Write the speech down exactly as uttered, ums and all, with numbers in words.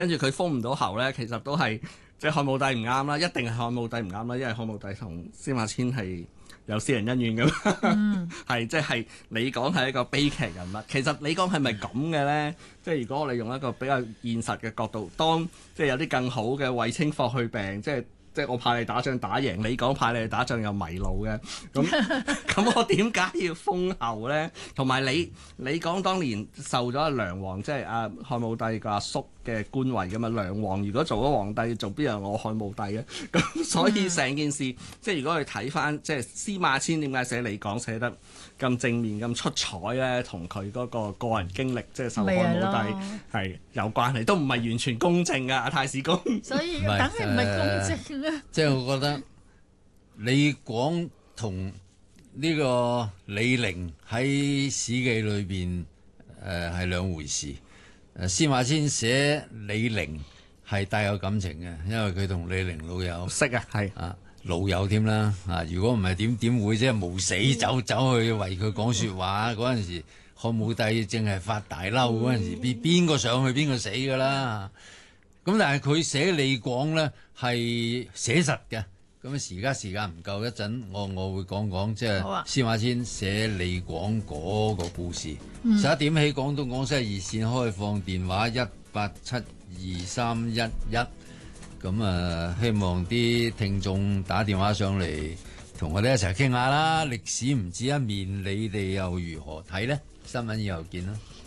跟住佢封唔到喉咧，其實都係即係漢武帝唔啱啦，一定係漢武帝唔啱啦，因為漢武帝同司馬遷係有私人恩怨㗎嘛，係即係李廣係一個悲劇人物。其實李廣係咪咁嘅咧？即係如果我哋用一個比較現實嘅角度，當即係有啲更好嘅衛青霍去病，即係。即係我派你打仗打贏，你講派你去打仗又迷路嘅，咁咁我點解要封侯咧？同埋你你講當年受咗阿梁王，即係阿漢武帝個阿叔嘅官位㗎嘛？梁王如果做咗皇帝，做邊樣我漢武帝嘅？咁所以成件事，即係如果你睇翻，即係司馬遷點解寫李廣寫得咁正面咁出彩咧？同佢嗰個個人經歷，即係受漢武帝係有關係，都唔係完全公正㗎，阿太史公。 所以梗係唔係公正。 即係我覺得李廣同呢個李陵喺《史記》裏邊誒係兩回事。誒司馬遷寫李陵係帶有感情嘅，因為佢同李陵老友識啊，係啊老友添啦。啊，如果唔係點點會即係無死走走去為佢講説話嗰陣時，漢武帝正係發大嬲嗰陣時，邊邊個上去邊個死㗎啦。咁但係佢寫李廣咧係寫實嘅，咁而家時間唔夠，一陣我我會講講即係司馬遷寫李廣嗰個故事。十一、啊、點起廣東廣西熱線開放電話一八七二三一一，咁啊希望啲聽眾打電話上嚟同我哋一齊傾下啦。歷史唔止一面，你哋又如何睇呢？新聞以後見啦。